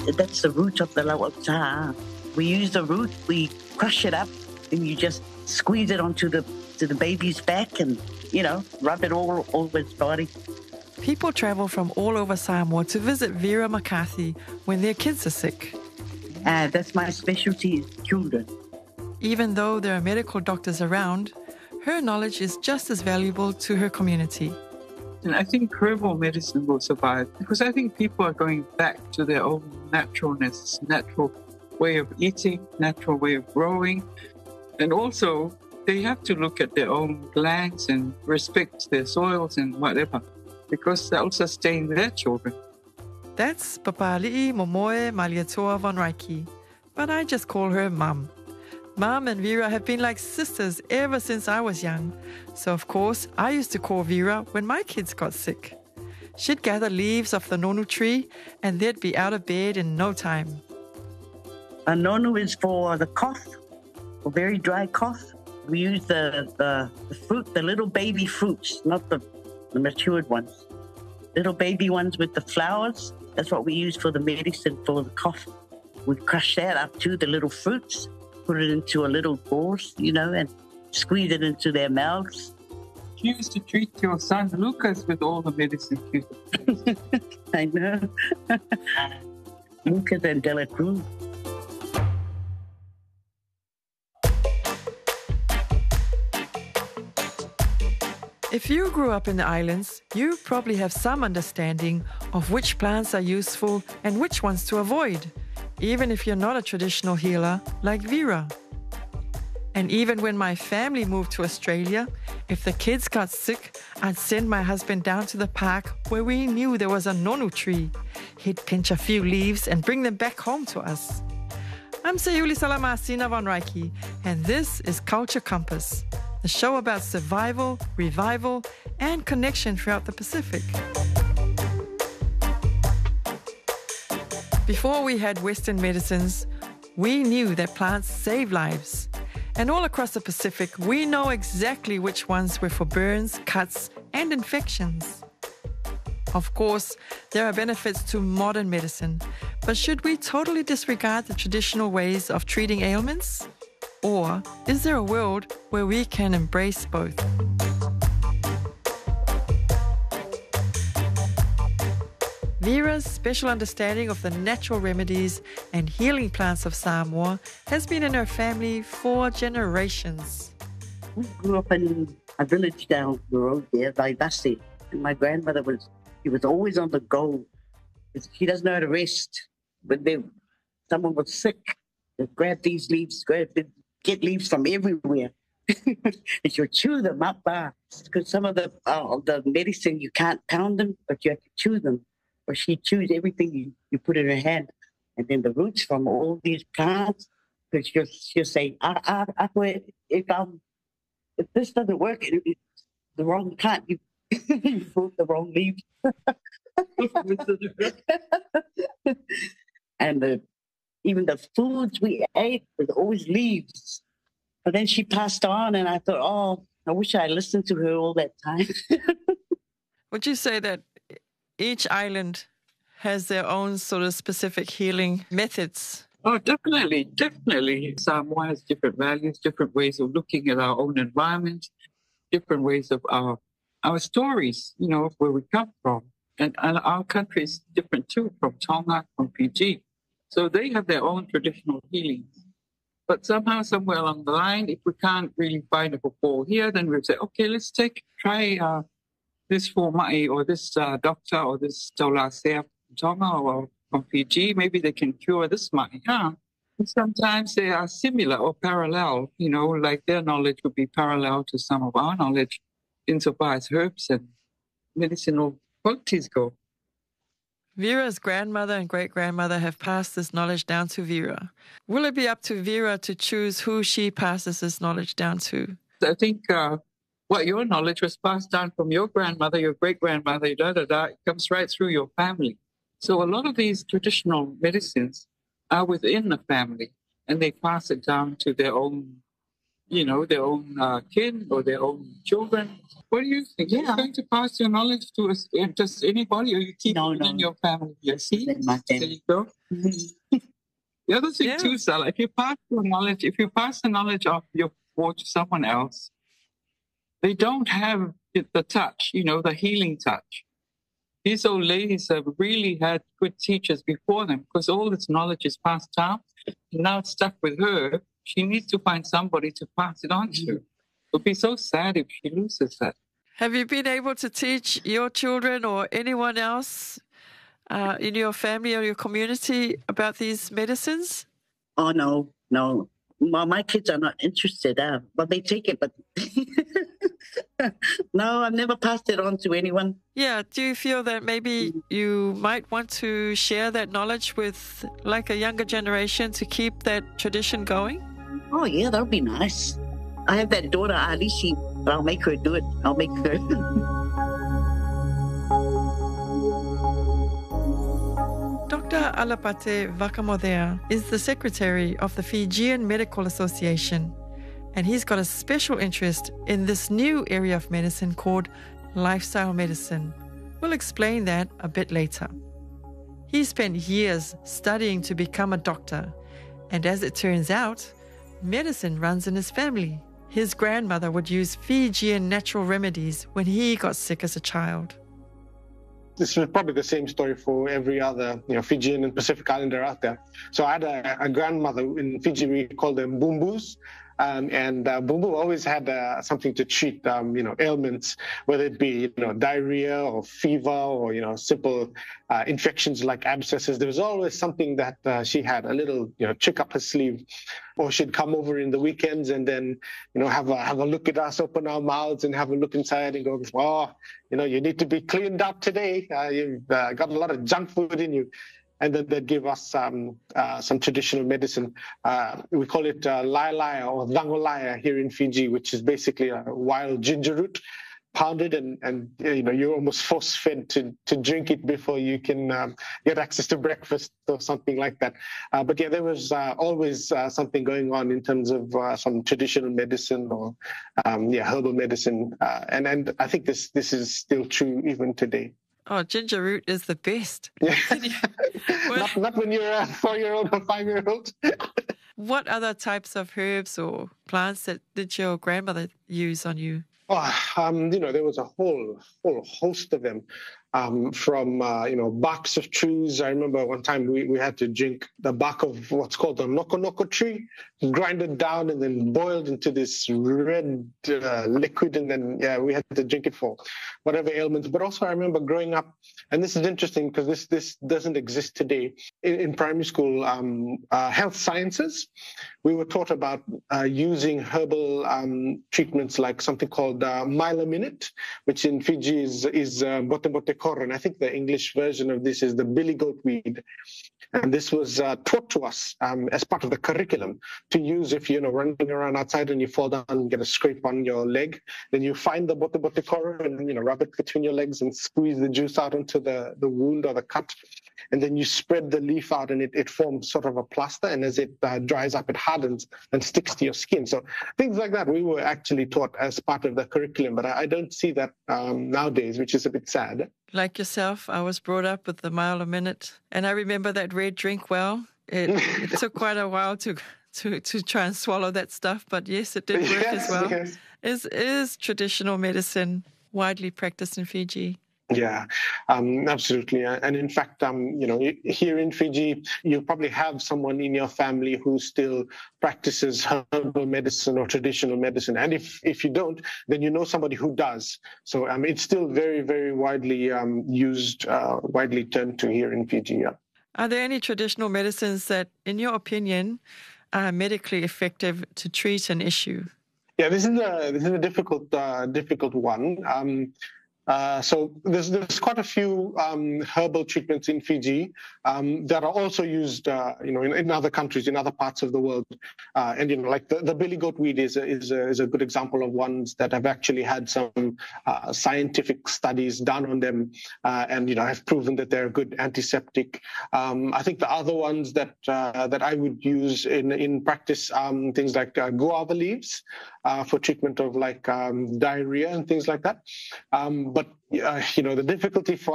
That's the root of the lawak cha. We use the root, we crush it up, and you just squeeze it onto the baby's back and, rub it all over its body. People travel from all over Samoa to visit Vera McCarthy when their kids are sick. That's my specialty, children. Even though there are medical doctors around, her knowledge is just as valuable to her community. And I think herbal medicine will survive because I think people are going back to their own naturalness, natural way of eating, natural way of growing. And also, they have to look at their own lands and respect their soils and whatever, because that will sustain their children. That's Papali'i Momoe Malietoa Von Reiki, but I just call her Mum. Mum and Vera have been like sisters ever since I was young, so of course I used to call Vera when my kids got sick. She'd gather leaves off the nonu tree and they'd be out of bed in no time. A nonu is for the cough, for very dry cough. We use the fruit, the little baby fruits, not the matured ones. Little baby ones with the flowers, that's what we use for the medicine for the cough. We crush that up to the little fruits, put it into a little balls, and squeeze it into their mouths. You used to treat your son Lucas with all the medicine. I know. Lucas and Dela Cruz. If you grew up in the islands, you probably have some understanding of which plants are useful and which ones to avoid, even if you're not a traditional healer like Vera. And even when my family moved to Australia, if the kids got sick, I'd send my husband down to the park where we knew there was a nonu tree. He'd pinch a few leaves and bring them back home to us. I'm Sayuli Salamasina Von Reiki, and this is Culture Compass, the show about survival, revival, and connection throughout the Pacific. Before we had Western medicines, we knew that plants save lives. And all across the Pacific, we know exactly which ones were for burns, cuts, and infections. Of course, there are benefits to modern medicine, but should we totally disregard the traditional ways of treating ailments? Or is there a world where we can embrace both? Vera's special understanding of the natural remedies and healing plants of Samoa has been in her family for generations. We grew up in a village down the road there, Vaivasi, and my grandmother was always on the go. She doesn't know how to rest. When someone was sick, they'd grab these leaves, get leaves from everywhere. And she'll chew them up. Because some of the medicine, you can't pound them, but you have to chew them. Or she chews everything you put in her hand. And then the roots from all these plants, because she'll say, if this doesn't work, it's the wrong plant, you put the wrong leaves. And even the foods we ate was always leaves. But then she passed on, and I thought, I wish I listened to her all that time. Would you say that each island has their own sort of specific healing methods? Oh, definitely. Samoa has different values, different ways of looking at our own environment, different ways of our stories, where we come from. And our country is different too, from Tonga, from Fiji. So they have their own traditional healings. But somehow, somewhere along the line, if we can't really find a rapport here, then we'll say, okay, let's try this for Mai or this doctor or this Taulāsea from Tonga or from Fiji. Maybe they can cure this Mai. And sometimes they are similar or parallel, like their knowledge would be parallel to some of our knowledge insofar as herbs and medicinal qualities go. Vera's grandmother and great-grandmother have passed this knowledge down to Vera. Will it be up to Vera to choose who she passes this knowledge down to? I think what your knowledge was passed down from your grandmother, your great-grandmother, it comes right through your family. So a lot of these traditional medicines are within the family, and they pass it down to their own their own kin or their own children. What do you think? Are you going to pass your knowledge to just anybody, or you keep it in your family? You see? There you go. The other thing too, Sala, if you pass the knowledge of your sport to someone else, they don't have the touch, the healing touch. These old ladies have really had good teachers before them because all this knowledge is passed down. Now it's stuck with her. She needs to find somebody to pass it on to. It would be so sad if she loses that. Have you been able to teach your children or anyone else in your family or your community about these medicines? Oh, no. My kids are not interested. But they take it, but no, I've never passed it on to anyone. Yeah, do you feel that maybe you might want to share that knowledge with like a younger generation to keep that tradition going? Oh, yeah, that would be nice. I have that daughter, Alishi, but I'll make her do it. I'll make her. Dr. Alapate Vakamodea is the secretary of the Fijian Medical Association, and he's got a special interest in this new area of medicine called lifestyle medicine. We'll explain that a bit later. He spent years studying to become a doctor, and as it turns out, medicine runs in his family. His grandmother would use Fijian natural remedies when he got sick as a child. This is probably the same story for every other Fijian and Pacific Islander out there. So I had a grandmother in Fiji, we call them bumbus. And Bumbu always had something to treat, ailments, whether it be, diarrhea or fever or, simple infections like abscesses. There was always something that she had, a little, trick up her sleeve. Or she'd come over in the weekends and then, have a look at us, open our mouths and have a look inside and go, oh, you need to be cleaned up today. You've got a lot of junk food in you. And then they'd give us some traditional medicine. We call it lailaya or dangolaya here in Fiji, which is basically a wild ginger root, pounded, and you're almost force-fed to drink it before you can get access to breakfast or something like that. But yeah, there was always something going on in terms of some traditional medicine or herbal medicine, and I think this is still true even today. Oh, ginger root is the best. Yeah. Not when you're a 4-year-old or 5-year-old. What other types of herbs or plants did your grandmother use on you? Oh, there was a whole host of them. From barks of trees. I remember one time we had to drink the bark of what's called the noko tree, grind it down and then boiled into this red liquid, and then we had to drink it for whatever ailments. But also I remember growing up, and this is interesting because this doesn't exist today. In primary school, health sciences, we were taught about using herbal treatments like something called Mylaminate, which in Fiji is bote and I think the English version of this is the billy goat weed. And this was taught to us as part of the curriculum to use if you're running around outside and you fall down and get a scrape on your leg. Then you find the bote and rub it between your legs and squeeze the juice out into the wound or the cut. And then you spread the leaf out and it forms sort of a plaster. And as it dries up, it hardens and sticks to your skin. So things like that we were actually taught as part of the curriculum. But I don't see that nowadays, which is a bit sad. Like yourself, I was brought up with the Mylaminate, and I remember that red drink well. It took quite a while to try and swallow that stuff, but yes, it did work as well. Yes. Is traditional medicine widely practiced in Fiji? Yeah, absolutely. And in fact, here in Fiji, you probably have someone in your family who still practices herbal medicine or traditional medicine. And if you don't, then you know somebody who does. So it's still very, very widely used, widely turned to here in Fiji. Yeah. Are there any traditional medicines that, in your opinion, are medically effective to treat an issue? Yeah, this is a difficult one. So there's quite a few herbal treatments in Fiji that are also used, in other countries, in other parts of the world. And like the billy goat weed is a good example of ones that have actually had some scientific studies done on them, and have proven that they're a good antiseptic. I think the other ones that I would use in practice, things like guava leaves for treatment of like diarrhea and things like that. But the difficulty for